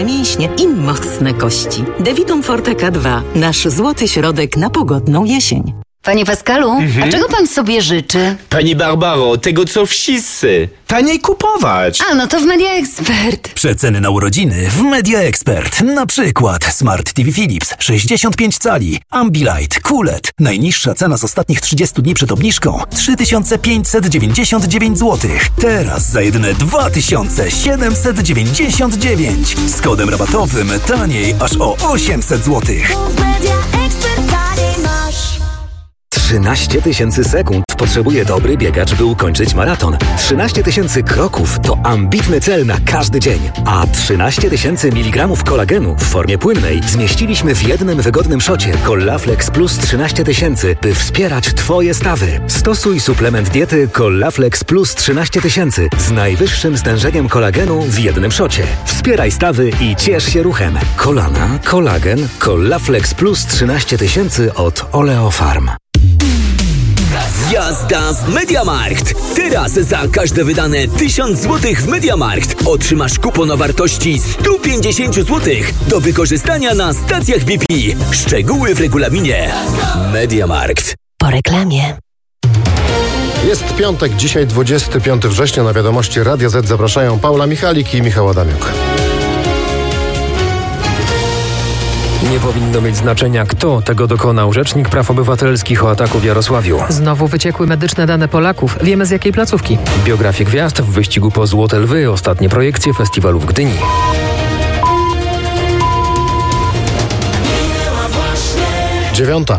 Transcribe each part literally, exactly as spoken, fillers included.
mięśnie i mocne kości. Devitum Forte K dwa. Nasz złoty środek na pogodną jesień. Panie Pascalu, Mhm. a czego pan sobie życzy? Pani Barbaro, tego co wszyscy. Taniej kupować. A, no to w Media Expert. Przeceny na urodziny w Media Expert. Na przykład Smart T V Philips sześćdziesiąt pięć cali, Ambilight, Q L E D. Najniższa cena z ostatnich trzydziestu dni przed obniżką trzy tysiące pięćset dziewięćdziesiąt dziewięć złotych. Teraz za jedyne dwa tysiące siedemset dziewięćdziesiąt dziewięć. Z kodem rabatowym taniej aż o osiemset złotych. trzynaście tysięcy sekund potrzebuje dobry biegacz, by ukończyć maraton. trzynaście tysięcy kroków to ambitny cel na każdy dzień. A trzynaście tysięcy miligramów kolagenu w formie płynnej zmieściliśmy w jednym wygodnym szocie Collaflex Plus trzynaście tysięcy, by wspierać Twoje stawy. Stosuj suplement diety Collaflex Plus trzynaście tysięcy z najwyższym stężeniem kolagenu w jednym szocie. Wspieraj stawy i ciesz się ruchem. Kolana, kolagen, Collaflex Plus trzynaście tysięcy od Oleofarm. Jazda z MediaMarkt! Teraz za każde wydane tysiąc złotych w MediaMarkt otrzymasz kupon o wartości sto pięćdziesiąt złotych do wykorzystania na stacjach B P. Szczegóły w regulaminie. MediaMarkt. Po reklamie. Jest piątek, dzisiaj dwudziestego piątego września. Na wiadomości Radia Z zapraszają Paula Michalik i Michał Adamiuk. Nie powinno mieć znaczenia, kto tego dokonał. Rzecznik Praw Obywatelskich o ataku w Jarosławiu. Znowu wyciekły medyczne dane Polaków. Wiemy z jakiej placówki. Biografię gwiazd w wyścigu po Złote Lwy. Ostatnie projekcje festiwalu w Gdyni. Dziewiąta.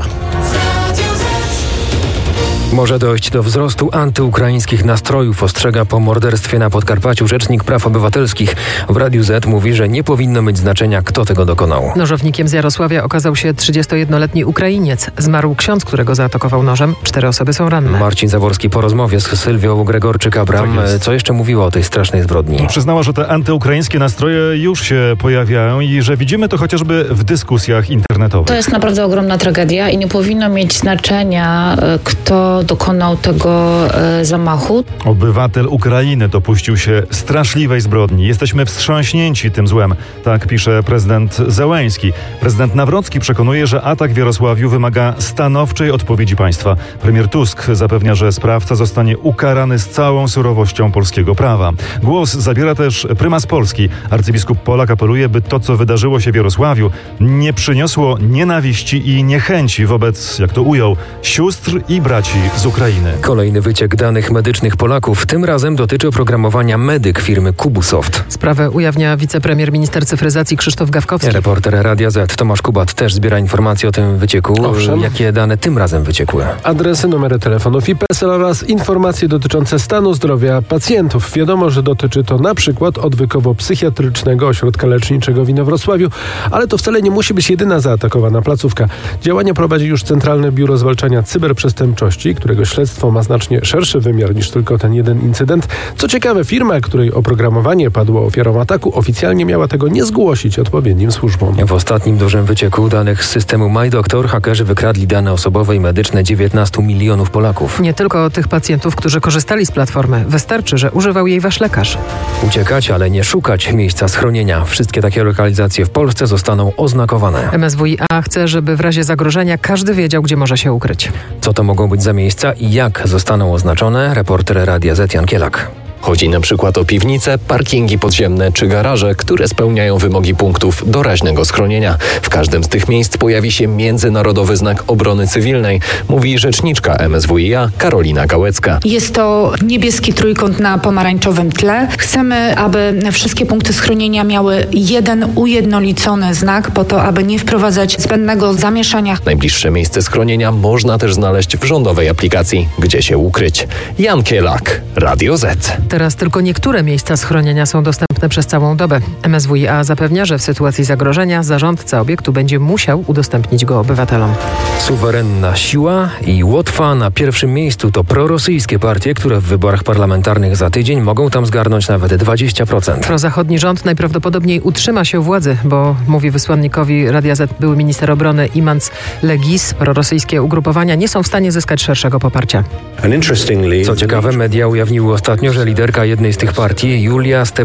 Może dojść do wzrostu antyukraińskich nastrojów, ostrzega po morderstwie na Podkarpaciu Rzecznik Praw Obywatelskich. W Radiu Z mówi, że nie powinno mieć znaczenia, kto tego dokonał. Nożownikiem z Jarosławia okazał się trzydziestojednoletni Ukrainiec. Zmarł ksiądz, którego zaatakował nożem. Cztery osoby są ranne. Marcin Zaworski po rozmowie z Sylwią Gregorczyk-Abram. Tak Co jeszcze mówiła o tej strasznej zbrodni? Przyznała, że te antyukraińskie nastroje już się pojawiają i że widzimy to chociażby w dyskusjach internetowych. To jest naprawdę ogromna tragedia i nie powinno mieć znaczenia, kto dokonał tego e, zamachu. Obywatel Ukrainy dopuścił się straszliwej zbrodni. Jesteśmy wstrząśnięci tym złem, tak pisze prezydent Zełenski. Prezydent Nawrocki przekonuje, że atak w Jarosławiu wymaga stanowczej odpowiedzi państwa. Premier Tusk zapewnia, że sprawca zostanie ukarany z całą surowością polskiego prawa. Głos zabiera też prymas Polski. Arcybiskup Polak apeluje, by to, co wydarzyło się w Jarosławiu, nie przyniosło nienawiści i niechęci wobec, jak to ujął, sióstr i braci z Ukrainy. Kolejny wyciek danych medycznych Polaków. Tym razem dotyczy oprogramowania Medyk firmy Kubusoft. Sprawę ujawnia wicepremier minister cyfryzacji Krzysztof Gawkowski. Reporter Radia Z Tomasz Kubat też zbiera informacje o tym wycieku. Owszem. Jakie dane tym razem wyciekły? Adresy, numery telefonów i PESEL oraz informacje dotyczące stanu zdrowia pacjentów. Wiadomo, że dotyczy to na przykład odwykowo-psychiatrycznego ośrodka leczniczego w Inowrocławiu, ale to wcale nie musi być jedyna zaatakowana placówka. Działania prowadzi już Centralne Biuro Zwalczania Cyberprzestępczości, którego śledztwo ma znacznie szerszy wymiar niż tylko ten jeden incydent. Co ciekawe, firma, której oprogramowanie padło ofiarą ataku, oficjalnie miała tego nie zgłosić odpowiednim służbom. W ostatnim dużym wycieku danych z systemu MyDoctor hakerzy wykradli dane osobowe i medyczne dziewiętnastu milionów Polaków. Nie tylko tych pacjentów, którzy korzystali z platformy. Wystarczy, że używał jej wasz lekarz. Uciekać, ale nie szukać miejsca schronienia. Wszystkie takie lokalizacje w Polsce zostaną oznakowane. M S W i A chce, żeby w razie zagrożenia każdy wiedział, gdzie może się ukryć. Co to mogą być za miejsca i jak zostaną oznaczone? Reporter Radia Z Jan Kielak. Chodzi na przykład o piwnice, parkingi podziemne czy garaże, które spełniają wymogi punktów doraźnego schronienia. W każdym z tych miejsc pojawi się Międzynarodowy Znak Obrony Cywilnej, mówi rzeczniczka M S W i A Karolina Gałecka. Jest to niebieski trójkąt na pomarańczowym tle. Chcemy, aby wszystkie punkty schronienia miały jeden ujednolicony znak, po to, aby nie wprowadzać zbędnego zamieszania. Najbliższe miejsce schronienia można też znaleźć w rządowej aplikacji Gdzie się ukryć. Jan Kielak, Radio Z. Teraz tylko niektóre miejsca schronienia są dostępne przez całą dobę. M S W i A zapewnia, że w sytuacji zagrożenia zarządca obiektu będzie musiał udostępnić go obywatelom. Suwerenna siła i Łotwa na pierwszym miejscu to prorosyjskie partie, które w wyborach parlamentarnych za tydzień mogą tam zgarnąć nawet dwadzieścia procent. Prozachodni rząd najprawdopodobniej utrzyma się u władzy, bo mówi wysłannikowi Radia Z były minister obrony Imants Legis. Prorosyjskie ugrupowania nie są w stanie zyskać szerszego poparcia. Co ciekawe, media ujawniły ostatnio, że liderka jednej z tych partii, Julia Stepanenko,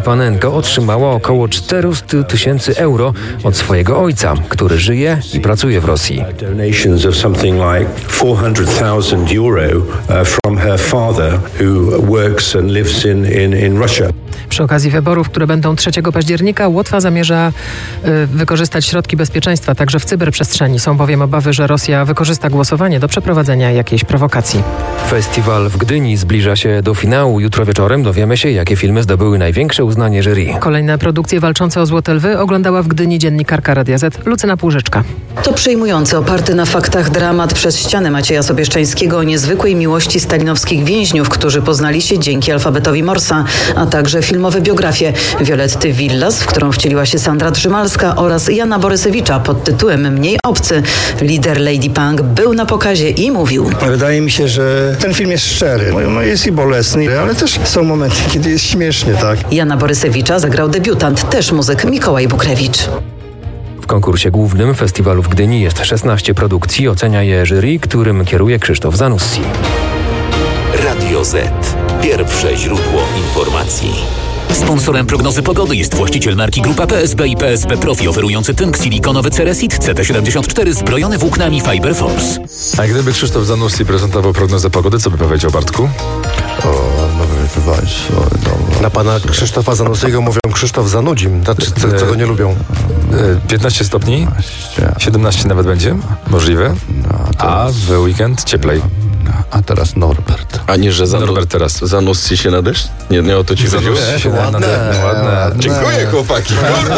dziecko otrzymała około czterysta tysięcy euro od swojego ojca, który żyje i pracuje w Rosji. Donations of something like four hundred thousand euro from her father who works and lives in, in, in Russia. Przy okazji wyborów, które będą trzeciego października, Łotwa zamierza y, wykorzystać środki bezpieczeństwa także w cyberprzestrzeni. Są bowiem obawy, że Rosja wykorzysta głosowanie do przeprowadzenia jakiejś prowokacji. Festiwal w Gdyni zbliża się do finału. Jutro wieczorem dowiemy się, jakie filmy zdobyły największe uznanie jury. Kolejne produkcje walczące o Złote Lwy oglądała w Gdyni dziennikarka Radia Z Lucyna Płużyczka. To przejmujący, oparty na faktach dramat przez ściany Macieja Sobieszczańskiego o niezwykłej miłości stalinowskich więźniów, którzy poznali się dzięki alfabetowi Morsa, a także filmowe biografie Violetty Villas, w którą wcieliła się Sandra Drzymalska, oraz Jana Borysewicza pod tytułem Mniej obcy. Lider Lady Punk był na pokazie i mówił: Wydaje mi się, że ten film jest szczery. No jest i bolesny, ale też są momenty, kiedy jest śmiesznie, tak? Jana Borysewicza zagrał debiutant, też muzyk Mikołaj Bukrewicz. W konkursie głównym festiwalu w Gdyni jest szesnaście produkcji. Ocenia je jury, którym kieruje Krzysztof Zanussi. Radio Z. Pierwsze źródło informacji. Sponsorem prognozy pogody jest właściciel marki Grupa P S B i P S B Profi, oferujący tynk silikonowy Ceresit C T siedemdziesiąt cztery zbrojony włóknami Fiber Force. A gdyby Krzysztof Zanussi prezentował prognozę pogody, co by powiedział, Bartku? O, no Państwo, no. Na pana Krzysztofa Zanussiego mówią Krzysztof Zanudzim, znaczy, co, co go nie lubią. piętnaście stopni? siedemnaście nawet będzie? Możliwe? A w weekend cieplej. A teraz Norbert. A nie, że Zanu- Norbert teraz. Zanussi się na deszcz? Nie, nie o to ci chodziło? Zanussi się ładne, ładne, ładne. Dziękuję, chłopaki.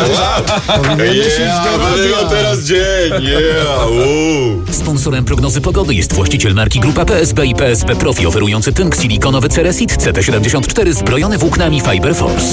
Yeah, teraz dzień. Yeah. Sponsorem prognozy pogody jest właściciel marki Grupa P S B i P S B Profi, oferujący tynk silikonowy Ceresit C T siedemdziesiąt cztery zbrojony włóknami Fiber Force.